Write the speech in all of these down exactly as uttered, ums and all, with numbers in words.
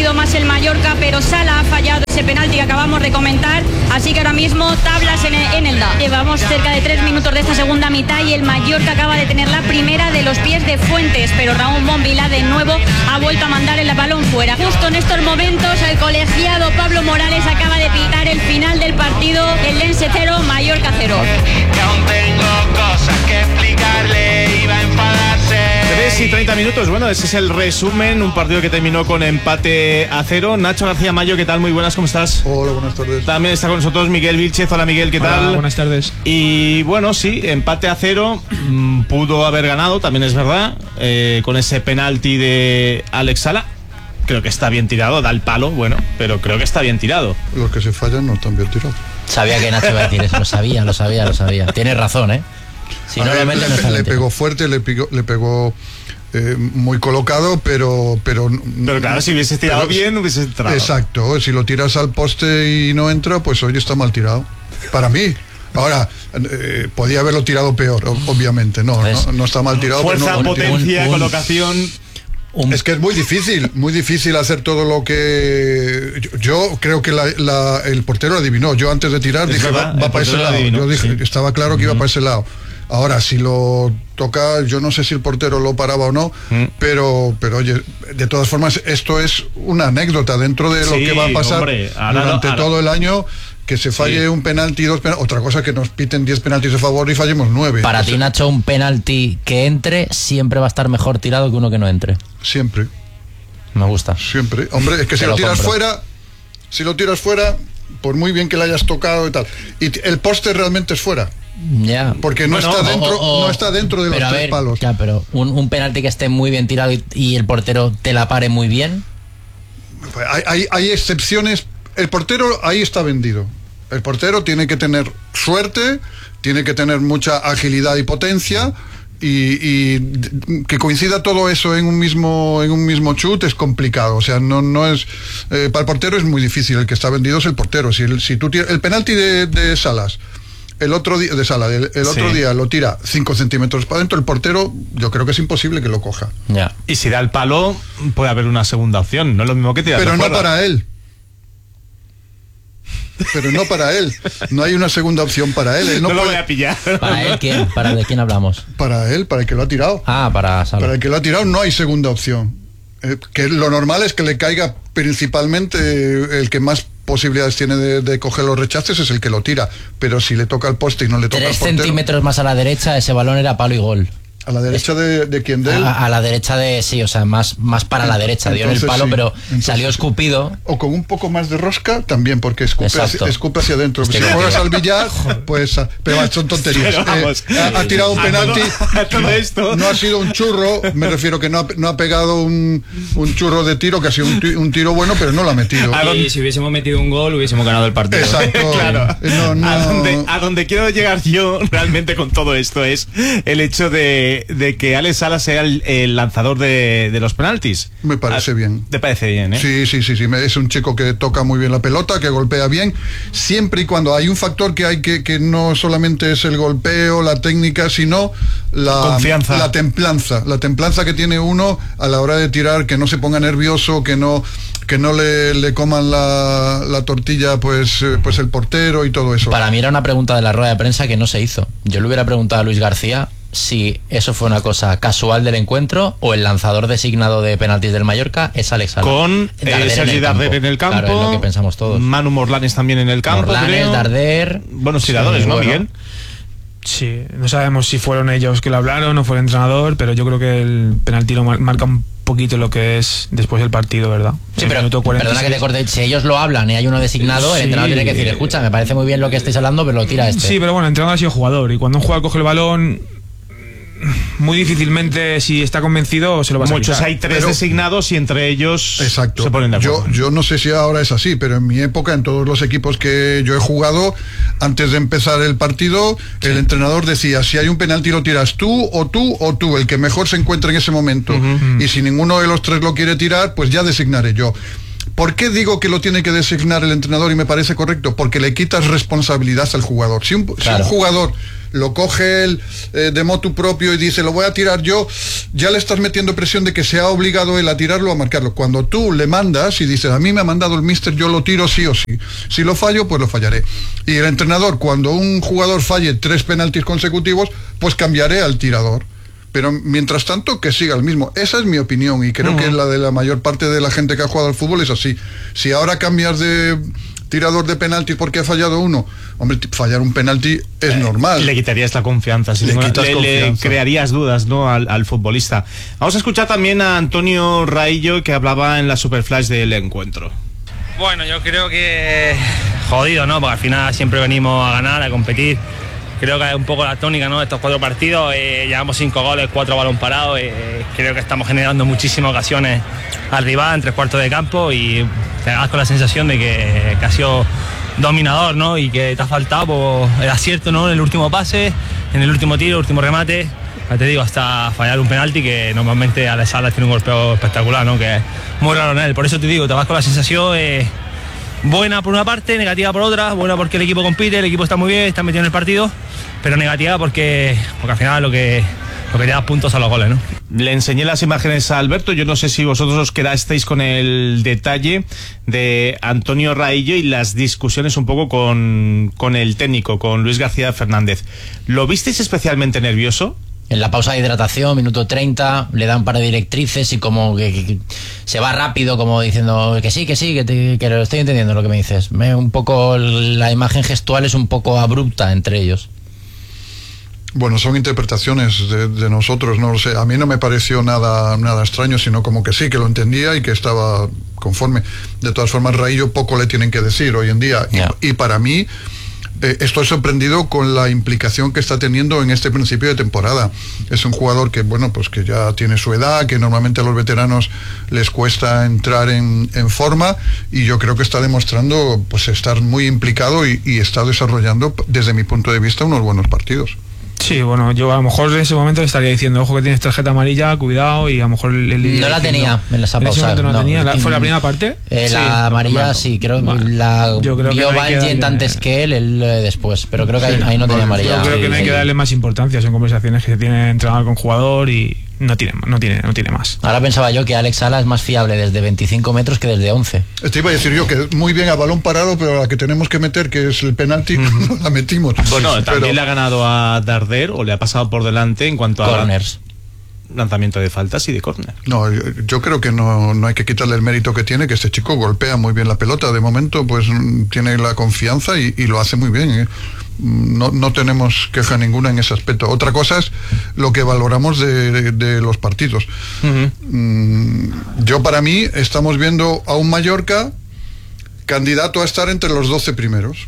sufrido más el Mallorca, pero Sala ha fallado ese penalti que acabamos de comentar, así que ahora mismo tablas en el, en el da. Llevamos cerca de tres minutos de esta segunda mitad y el Mallorca acaba de tener la primera de los pies de Fuentes, pero Raúl Bombila de nuevo ha vuelto a mandar el balón fuera. Justo en estos momentos el colegiado Pablo Morales acaba de pitar el final del partido, el Lense cero, Mallorca cero. Que aún tengo cosas que explicarle, iba a enfadarse. tres y treinta minutos, bueno, ese es el resumen, un partido que terminó con empate a cero. Nacho García Mayo, ¿qué tal? Muy buenas, ¿cómo estás? Hola, buenas tardes. También está con nosotros Miguel Vilchez. Hola Miguel, ¿qué tal? Hola, buenas tardes. Y bueno, sí, empate a cero, mmm, pudo haber ganado, también es verdad, eh, con ese penalti de Alex Sala. Creo que está bien tirado, da el palo, bueno, pero creo que está bien tirado. Los que se fallan no están bien tirados. Sabía que Nacho iba a decir eso, lo sabía, lo sabía, lo sabía. Tienes razón, ¿eh? Si a no ver, lo mete, no le, está le bien pegó fuerte, le pegó, le pegó eh, muy colocado, pero, pero... Pero claro, si hubiese tirado pero, bien, hubiese entrado. Exacto, si lo tiras al poste y no entra, pues hoy está mal tirado. Para mí. Ahora, eh, podía haberlo tirado peor, obviamente. No, pues, no, no está mal tirado. Fuerza, pero no, potencia, un, un, colocación... Un... Es que es muy difícil, muy difícil hacer todo lo que... Yo, yo creo que la, la, el portero lo adivinó. Yo antes de tirar es dije, verdad, va, va para ese lado. Adivinó, yo dije, sí. Estaba claro que uh-huh. iba para ese lado. Ahora, si lo toca, yo no sé si el portero lo paraba o no, mm. pero, pero oye, de todas formas, esto es una anécdota dentro de lo sí, que va a pasar hombre, ahora, durante ahora. todo el año. Que se falle sí. un penalti, dos penaltis, otra cosa que nos piten diez penaltis a favor y fallemos nueve. Para o ti, sea, Nacho, un penalti que entre siempre va a estar mejor tirado que uno que no entre. Siempre. Me gusta. Siempre. Hombre, es que si Te lo, lo tiras compro. fuera, si lo tiras fuera, por muy bien que le hayas tocado y tal. Y t- el poste realmente es fuera. Ya. Porque no Bueno, está dentro, o, o, no está dentro de los pero tres a ver, palos. Ya, pero un, un penalti que esté muy bien tirado y, y el portero te la pare muy bien. Hay, hay, hay excepciones. El portero ahí está vendido. El portero tiene que tener suerte, tiene que tener mucha agilidad y potencia. Y, y que coincida todo eso en un mismo en un mismo chute es complicado, o sea, no no es eh, para el portero es muy difícil. El que está vendido es el portero. Si el, si tú tira, el penalti de, de Salas el otro día de Sala el, el otro sí. día lo tira cinco centímetros para adentro, el portero yo creo que es imposible que lo coja. Ya. Y si da el palo puede haber una segunda opción, no es lo mismo que tirar. Pero no fuera. para él. Pero no para él. No hay una segunda opción para él. él no no lo puede... voy a pillar. ¿Para él quién? ¿Para de quién hablamos? Para él, para el que lo ha tirado. Ah, para Sala. Para el que lo ha tirado no hay segunda opción. Eh, que lo normal es que le caiga principalmente eh, el que más posibilidades tiene de, de coger los rechaces es el que lo tira. Pero si le toca al poste y no le toca al Tres portero... centímetros más a la derecha, ese balón era palo y gol. ¿A la derecha de, de quién? ¿De él? A, a la derecha de, sí, o sea, más, más para la derecha. Dio en el palo, sí. pero Entonces, salió escupido. O con un poco más de rosca también, porque escupe, hacia, escupe hacia adentro. Estoy si contigo. juegas al billar, pues... Pero son tonterías. Pero vamos, eh, ha, ha tirado un penalti. A todo, a todo no, esto. no ha sido un churro, me refiero que no ha, no ha pegado un, un churro de tiro, que ha sido un, un tiro bueno, pero no lo ha metido. Y si hubiésemos metido un gol, hubiésemos ganado el partido. Exacto. Claro. No, no. A, donde, a donde quiero llegar yo realmente con todo esto es el hecho de, de que Alex Sala sea el, el lanzador de, de los penaltis. Me parece a, bien. ¿Te parece bien, eh? Sí, sí, sí, sí. Es un chico que toca muy bien la pelota, que golpea bien, siempre y cuando hay un factor que hay que, que no solamente es el golpeo, la técnica, sino la confianza, la templanza, la templanza que tiene uno a la hora de tirar, que no se ponga nervioso, que no que no le, le coman la, la tortilla pues pues el portero y todo eso. Para mí era una pregunta de la rueda de prensa que no se hizo. Yo le hubiera preguntado a Luis García si eso fue una cosa casual del encuentro o el lanzador designado de penaltis del Mallorca es Alex Sala. Con eh, Sergi Darder en el campo. Claro, es lo que pensamos todos. Manu Morlanes también en el campo. Morlanes, creo. Darder. Buenos tiradores, sí, ¿no, bueno. Miguel? Sí, no sabemos si fueron ellos que lo hablaron o fue el entrenador, pero yo creo que el penalti lo mar- marca un poquito lo que es después del partido, ¿verdad? Sí, el pero perdona que te corte, si ellos lo hablan y hay uno designado, sí. el entrenador tiene que decir, escucha, me parece muy bien lo que estáis hablando, pero lo tira este. Sí, pero bueno, el entrenador ha sido jugador y cuando un jugador coge el balón, muy difícilmente, si está convencido, se lo va a sacar. Muchos hay tres pero, designados y entre ellos exacto. se ponen de acuerdo. Yo, yo no sé si ahora es así, pero en mi época, en todos los equipos que yo he jugado, antes de empezar el partido, sí. el entrenador decía, si hay un penalti lo tiras tú, o tú, o tú, el que mejor se encuentre en ese momento. Uh-huh. Y si ninguno de los tres lo quiere tirar, pues ya designaré yo. ¿Por qué digo que lo tiene que designar el entrenador y me parece correcto? Porque le quitas responsabilidad al jugador. Si un, claro. si un jugador lo coge él eh, de motu propio y dice, lo voy a tirar yo, ya le estás metiendo presión de que se ha obligado él a tirarlo, a marcarlo. Cuando tú le mandas y dices, a mí me ha mandado el míster, yo lo tiro sí o sí. Si lo fallo, pues lo fallaré. Y el entrenador, cuando un jugador falle tres penaltis consecutivos, pues cambiaré al tirador. Pero mientras tanto, que siga el mismo. Esa es mi opinión y creo uh-huh. que la de la mayor parte de la gente que ha jugado al fútbol es así. Si ahora cambias de tirador de penaltis porque ha fallado uno, hombre, fallar un penalti es eh, normal. Le quitarías la confianza, si le, no, quitas le, confianza. le crearías dudas, ¿no? al, al futbolista. Vamos a escuchar también a Antonio Raillo, que hablaba en la Superflash del encuentro. Bueno, yo creo que jodido, ¿no? Porque al final siempre venimos a ganar, a competir. Creo que es un poco la tónica, ¿no? De estos cuatro partidos, eh, llevamos cinco goles, cuatro balón parados, eh, creo que estamos generando muchísimas ocasiones al rival en tres cuartos de campo y te das con la sensación de que, que ha sido dominador, ¿no? Y que te ha faltado pues, el acierto, ¿no? En el último pase, en el último tiro, el último remate, ya te digo, hasta fallar un penalti que normalmente Alex Sala tiene un golpeo espectacular, ¿no? Que es muy raro en él, por eso te digo, te vas con la sensación... Eh, buena por una parte, negativa por otra. Buena porque el equipo compite, el equipo está muy bien, está metido en el partido, pero negativa porque, porque al final lo que, lo que te da puntos a los goles, ¿no? Le enseñé las imágenes a Alberto, yo no sé si vosotros os quedasteis con el detalle de Antonio Raillo y las discusiones un poco con, con el técnico, con Luis García Fernández. ¿Lo visteis especialmente nervioso? En la pausa de hidratación, minuto treinta, le dan un par de directrices y como que, que, que se va rápido, como diciendo que sí, que sí, que, te, que lo estoy entendiendo lo que me dices. Me, un poco la imagen gestual es un poco abrupta entre ellos. Bueno, son interpretaciones de, de nosotros, no lo sé. A mí no me pareció nada, nada extraño, sino como que sí, que lo entendía y que estaba conforme. De todas formas, Raillo poco le tienen que decir hoy en día. Yeah. Y, y para mí... Eh, estoy sorprendido con la implicación que está teniendo en este principio de temporada. Es un jugador que, bueno, pues que ya tiene su edad, que normalmente a los veteranos les cuesta entrar en, en forma, y yo creo que está demostrando pues estar muy implicado y, y está desarrollando, desde mi punto de vista, unos buenos partidos. Sí, bueno, yo a lo mejor en ese momento le estaría diciendo, ojo que tienes tarjeta amarilla, cuidado, y a lo mejor... Le, le no la tenía en esa pausa. No, no tenía. ¿Fue la primera parte? Eh, sí, la amarilla bueno, sí, creo bueno, que la yo creo vio que no Valiant antes que él, él eh, después, pero creo que sí, ahí, ahí no tenía amarilla. Yo creo sí, que no hay sí. que darle más importancia, son conversaciones que se tiene entrenador con jugador y no tiene, no tiene, no tiene más. Ahora pensaba yo que Alex Sala es más fiable desde veinticinco metros que desde once. Te iba a decir yo que muy bien a balón parado, pero la que tenemos que meter, que es el penalti, mm. no la metimos. Bueno, pero... también le ha ganado a Darder, o le ha pasado por delante en cuanto a corners, lanzamiento de faltas y de córner. No, yo, yo creo que no, no hay que quitarle el mérito que tiene, que este chico golpea muy bien la pelota. De momento, pues tiene la confianza y, y lo hace muy bien, ¿eh? No, no tenemos queja ninguna en ese aspecto. Otra cosa es lo que valoramos de, de, de los partidos. Uh-huh. Mm, yo, para mí, estamos viendo a un Mallorca candidato a estar entre los doce primeros.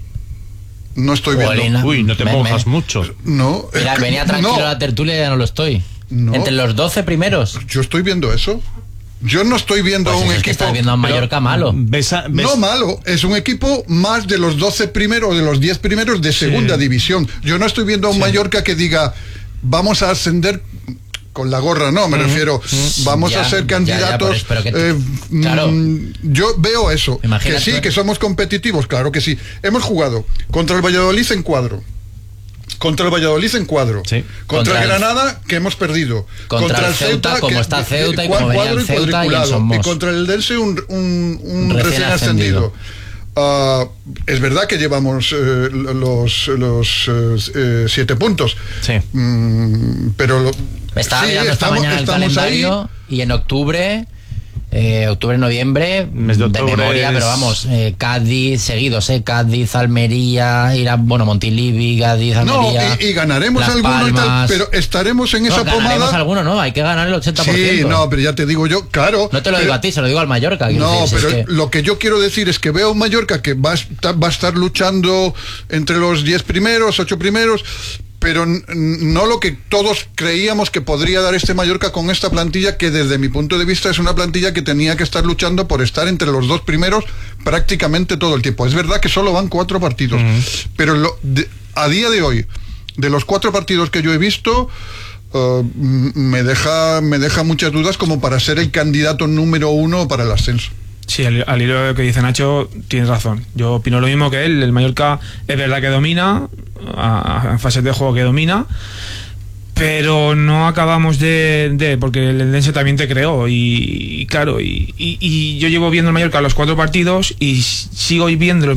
No estoy viendo. Olina. Uy, no te me, mojas me. mucho. No. Mira, venía tranquilo no. la tertulia y ya no lo estoy. No. Entre los doce primeros. Yo estoy viendo eso. Yo no estoy viendo pues a un es equipo... que estás viendo a un Mallorca malo. ¿Ves a, ves? No malo, es un equipo más de los doce primeros, de los diez primeros de segunda sí. división. Yo no estoy viendo a un sí. Mallorca que diga, vamos a ascender con la gorra, no, me uh-huh. refiero, uh-huh. vamos ya, a ser candidatos. Ya, ya, que, eh, claro. mm, yo veo eso, Imagínate. que sí, que somos competitivos, claro que sí. Hemos jugado contra el Valladolid en cuadro. Contra el Valladolid en cuadro, sí. contra, contra el Granada, que hemos perdido, contra, contra el Ceuta, Ceuta como que, está Ceuta y como venía el Ceuta y, y, y contra el Dense un, un, un recién, recién ascendido. Uh, es verdad que llevamos eh, los, los eh, siete puntos, sí. mm, pero lo, estaba sí, mirando esta estamos, mañana el calendario ahí. Y en octubre Eh, octubre, noviembre, mes de, octubre de memoria, es... pero vamos, eh, Cádiz, seguidos, eh, Cádiz, Almería, irá, bueno, Montilivi, Cádiz, Almería. No, y, y ganaremos alguno y tal, pero estaremos en no, esa ganaremos pomada. alguno, no, hay que ganar el ochenta por ciento. Sí, no, pero ya te digo yo, claro. No te lo pero, digo a ti, se lo digo al Mallorca. No, decir, pero si es que... lo que yo quiero decir es que veo a un Mallorca que va a estar, va a estar luchando entre los diez primeros, ocho primeros, pero no lo que todos creíamos que podría dar este Mallorca con esta plantilla, que desde mi punto de vista es una plantilla que tenía que estar luchando por estar entre los dos primeros prácticamente todo el tiempo. Es verdad que solo van cuatro partidos, uh-huh. pero lo, de, a día de hoy, de los cuatro partidos que yo he visto, uh, me deja, me deja muchas dudas como para ser el candidato número uno para el ascenso. Sí, al, al hilo que dice Nacho, tienes razón. Yo opino lo mismo que él. El Mallorca es verdad que domina, a, a fases de juego que domina, pero no acabamos de, de porque el Eldense también te creó y, y claro, y, y, y yo llevo viendo el Mallorca los cuatro partidos y sigo viendo